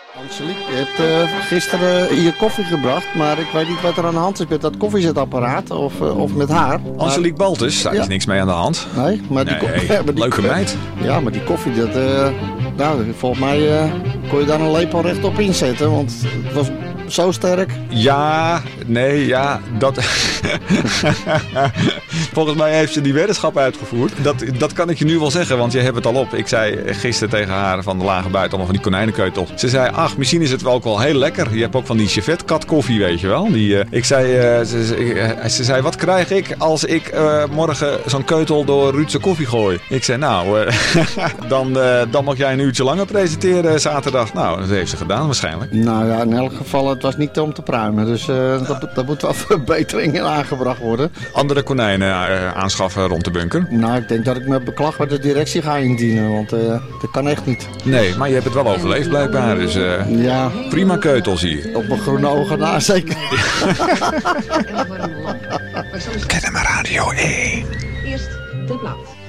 Angelique, je hebt gisteren hier koffie gebracht, maar ik weet niet wat er aan de hand is met dat koffiezetapparaat of met haar. Angelique Baltus, daar is niks mee aan de hand. Nee, maar die, leuke meid. Ja, maar die koffie, volgens mij kon je daar een lepel rechtop inzetten, want het was zo sterk. Dat... Volgens mij heeft ze die weddenschap uitgevoerd. Dat kan ik je nu wel zeggen, want je hebt het al op. Ik zei gisteren tegen haar van de lage buiten allemaal van die konijnenkeutel. Ze zei, misschien is het wel ook wel heel lekker. Je hebt ook van die Chevet-kat koffie, weet je wel. Ze zei, wat krijg ik als ik morgen zo'n keutel door Ruudse koffie gooi? Ik zei, dan mag jij een uurtje langer presenteren zaterdag. Nou, dat heeft ze gedaan waarschijnlijk. Nou ja, in elk geval, het was niet om te pruimen. Dus dat moet wel verbeteringen aangebracht worden. Andere konijnen aanschaffen rond de bunker? Nou, ik denk dat ik mijn beklag bij de directie ga indienen, want dat kan echt niet. Nee, maar je hebt het wel overleefd blijkbaar, dus ja. Prima keutels hier. Op mijn groene ogen na, zeker. KNMR Radio 1. Eerst de plaats.